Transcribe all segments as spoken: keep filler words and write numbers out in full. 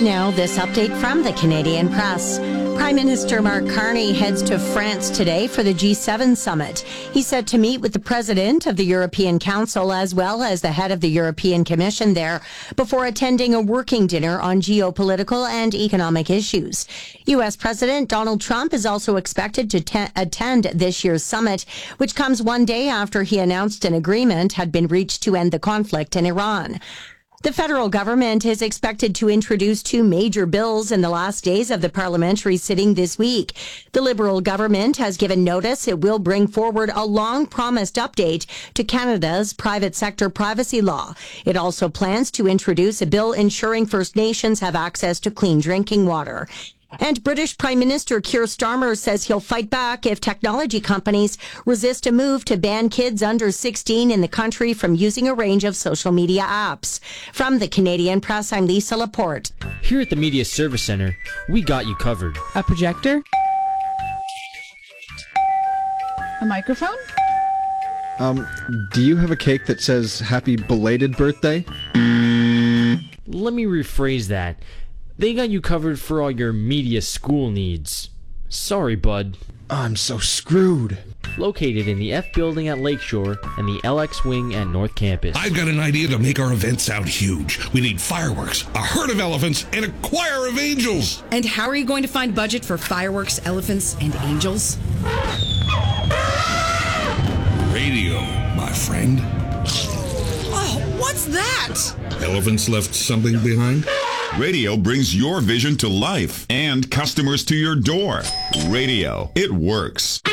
Now, this update from the Canadian Press. Prime Minister Mark Carney heads to France today for the G seven summit. He's set to meet with the President of the European Council as well as the head of the European Commission there before attending a working dinner on geopolitical and economic issues. U S. President Donald Trump is also expected to te- attend this year's summit, which comes one day after he announced an agreement had been reached to end the conflict in Iran. The federal government is expected to introduce two major bills in the last days of the parliamentary sitting this week. The Liberal government has given notice it will bring forward a long-promised update to Canada's private sector privacy law. It also plans to introduce a bill ensuring First Nations have access to clean drinking water. And British Prime Minister Keir Starmer says he'll fight back if technology companies resist a move to ban kids under sixteen in the country from using a range of social media apps. From the Canadian Press, I'm Lisa Laporte. Here at the Media Service Center, we got you covered. A projector? A microphone? Um, do you have a cake that says happy belated birthday? Let me rephrase that. They got you covered for all your media school needs. Sorry, bud. I'm so screwed. Located in the F building at Lakeshore and the L X wing at North Campus. I've got an idea to make our event sound huge. We need fireworks, a herd of elephants, and a choir of angels. And how are you going to find budget for fireworks, elephants, and angels? Radio, my friend. Oh, what's that? Elephants left something behind? Radio brings your vision to life and customers to your door. Radio, it works.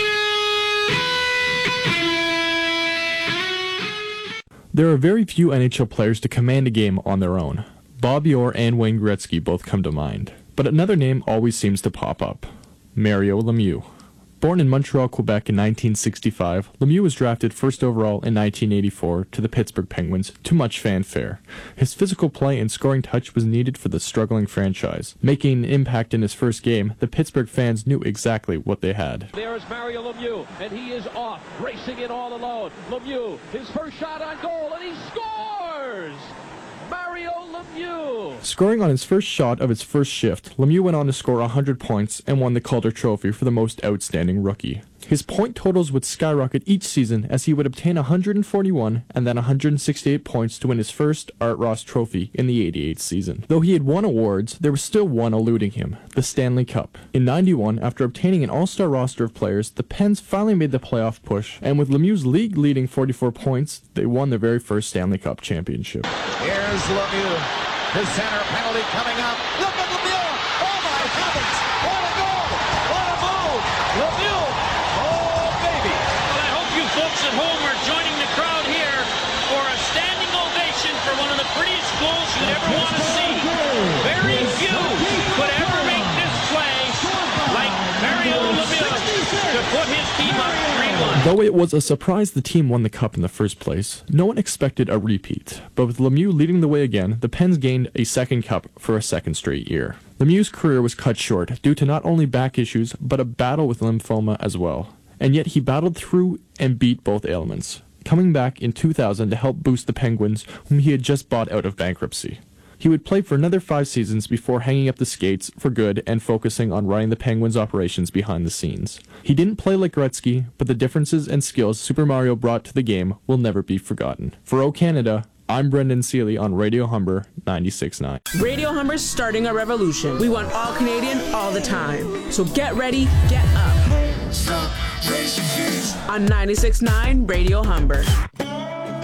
There are very few N H L players to command a game on their own. Bobby Orr and Wayne Gretzky both come to mind. But another name always seems to pop up. Mario Lemieux. Born in Montreal, Quebec in nineteen sixty-five, Lemieux was drafted first overall in nineteen eighty-four to the Pittsburgh Penguins to much fanfare. His physical play and scoring touch was needed for the struggling franchise. Making an impact in his first game, the Pittsburgh fans knew exactly what they had. There is Mario Lemieux, and he is off, racing it all alone. Lemieux, his first shot on goal, and he scores! Mario Lemieux! Scoring on his first shot of his first shift, Lemieux went on to score one hundred points and won the Calder Trophy for the most outstanding rookie. His point totals would skyrocket each season as he would obtain one hundred forty-one and then one hundred sixty-eight points to win his first Art Ross Trophy in the eighty-eight season. Though he had won awards, there was still one eluding him, the Stanley Cup. In ninety-one, after obtaining an all-star roster of players, the Pens finally made the playoff push, and with Lemieux's league-leading forty-four points, they won their very first Stanley Cup championship. Here's Lemieux. His center penalty coming up. Look at Lemieux! Oh my heavens! What a goal! What a move! Lemieux! Oh baby! Well, I hope you folks at home are joining the crowd here for a standing ovation for one of the prettiest goals you'd ever want to see. Very few could ever make this play like Mario Lemieux to put his team up three one. Though it was a surprise the team won the cup in the first place, no one expected a repeat. But with Lemieux leading the way again, the Pens gained a second cup for a second straight year. Lemieux's career was cut short due to not only back issues, but a battle with lymphoma as well. And yet he battled through and beat both ailments, coming back in two thousand to help boost the Penguins, whom he had just bought out of bankruptcy. He would play for another five seasons before hanging up the skates for good and focusing on running the Penguins' operations behind the scenes. He didn't play like Gretzky, but the differences and skills Super Mario brought to the game will never be forgotten. For O Canada, I'm Brendan Seeley on Radio Humber ninety-six point nine. Radio Humber's starting a revolution. We want all Canadian all the time. So get ready, get up. On ninety-six point nine Radio Humber.